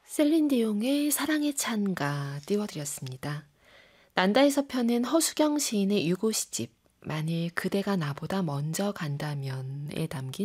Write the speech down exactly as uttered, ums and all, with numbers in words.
셀린디옹의 사랑의 찬가 띄워드렸습니다. 난다에서 펴낸 허수경 시인의 유고 시집 만일 그대가 나보다 먼저 간다면에 담긴